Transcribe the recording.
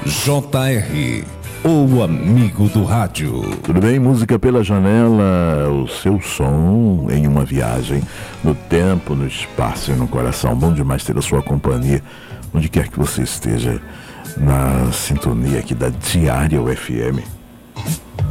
JR, o amigo do rádio. Tudo bem? Música pela janela, o seu som em uma viagem no tempo, no espaço e no coração. Bom demais ter a sua companhia, onde quer que você esteja, na sintonia aqui da Diária UFM.